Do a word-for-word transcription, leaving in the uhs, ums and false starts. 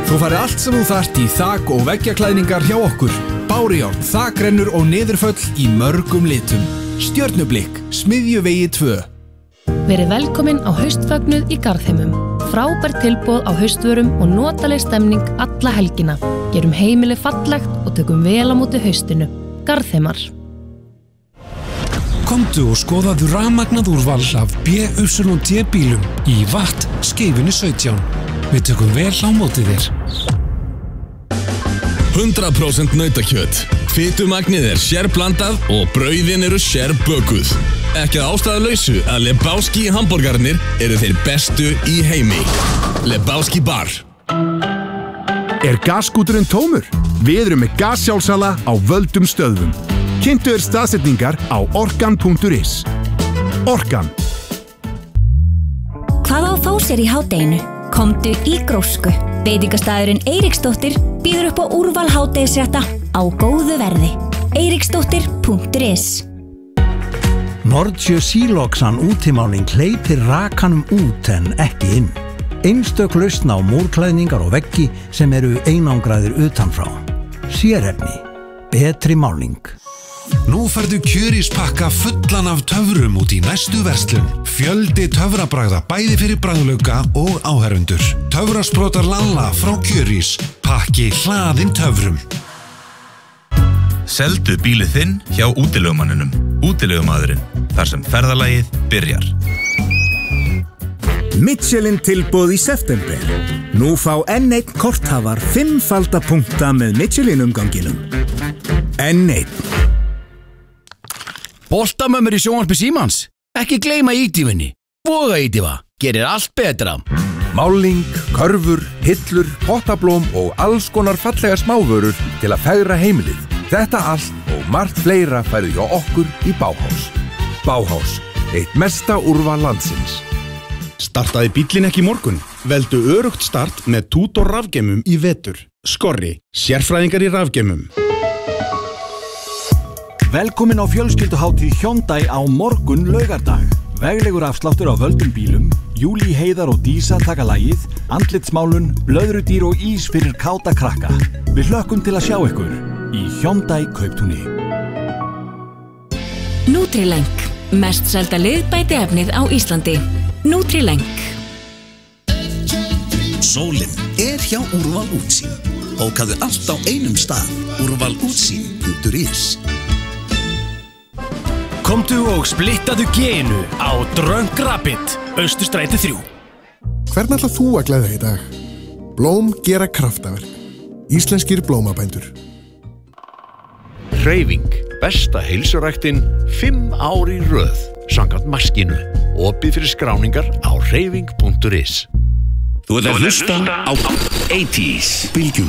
Þú færð allt sem þú þarft í þak- og veggjaklæðningar hjá okkur. Bárujárn, þakrennur og niðurföll í mörgum litum. Stjörnublikk, Smiðjuvegi tvö. Verið velkomin á haustfögnuð í Garðheimum. Frábær tilboð á haustvörum og notaleg stemning alla helgina. Gerum heimili fallegt og tökum vel á móti haustinu. Garðheimar. Komdu og skoðaðu rafmagnað úrval af B Y D bílum í Watt Skeifunni sautján. Við tökum vel á móti þér. hundrað prósent nautakjöt. Fitumagnið er sérblandað og brauðin eru sérbökuð. Ekki að ástæðulausu að Lebowski hamborgarnir eru þeir bestu í heimi. Lebowski bar. Er gasskúturinn tómur? Við erum með gassjálfsala á völdum stöðvum. Kynntu er staðsetningar á orkan punktur is. Orkan. Hvað á þó sér í hádeginu? Komdu í Grósku. Veitingastæðurinn Eiríksdóttir býður upp á úrval hádegisrétta á góðu verði. eiríksdóttir punktur is. Nordsjö Siloxan útimáling hleypir rakanum út en ekki inn. Einstök lausn á múrklæðningar og veggi sem eru einangraðir utanfrá. Sérefni. Betri máling. Nú færðu kjöríspakka fullan af töfrum út í næstu verslun. Fjöldi töfrabragða bæði fyrir bragðlauka og áherfundur. Töfrasprotar Lalla frá Kjörís. Pakki hlaðinn töfrum. Seldu bílið þinn hjá útilegumanninum. Útilegumadurinn, þar sem ferðalagið byrjar. Michelin tilboð í september. Nú fá enn einn korthafar fimmfalda punkta með Michelin umganginum. Enn einn. Boltamömmur í sjónvarpi Símans. Ekki gleyma ítífinni. Voga ítífa. Gerir allt betra. Máling, körfur, hillur, pottablóm og alls konar fallega smávörur til að fegra heimilið. Þetta allt og margt fleira færðu hjá okkur í Bauhaus. Bauhaus, eitt mesta úrval landsins. Startaði bíllinn ekki í morgun? Veldu örugt start með Tutor rafgeymum í vetur. Skorri, sérfræðingar í rafgeymum. Velkomin á fjölskylduhátíð Hyundai á morgun laugardag. Veglegur afsláttur á völdum bílum, Júlí, Heiðar og Dísa taka lagið, andlitsmálun, blöðrudýr og ís fyrir káta krakka. Við hlökkum til að sjá ykkur í Hyundai Kauptúni. Nutrileng. Mest selda liðbæti efnið á Íslandi. Nutrileng. Sólin er hjá Úrval útsýn. Bókaðu allt á einum stað. úrval útsýn punktur is. Komdu og splittaðu genu á Drunk Rabbit, Austurstræti þrjú. Hvern ætlar þú að gleðja í dag? Blóm gera kraftaverk. Íslenskir blómabændur. Hreyfing, besta heilsuræktin, fimm ár í röð, samkvæmt maskínu. Opið fyrir skráningar á hreyfing punktur is. Þú ert að hlusta á áttatíu Bylgjuna.